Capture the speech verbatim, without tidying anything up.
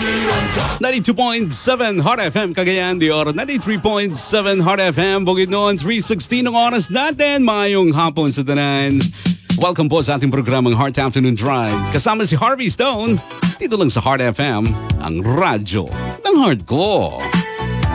ninety-two point seven Hot F M Cagayan de Oro, ninety-three point seven Hot F M Bukidnon, three sixteen ang oras natin. Mayong hapon sa tanan. Welcome po sa ating programang Heart Afternoon Drive. Kasama si Harvey Stone, dito lang sa Heart F M, ang radyo ng heart ko.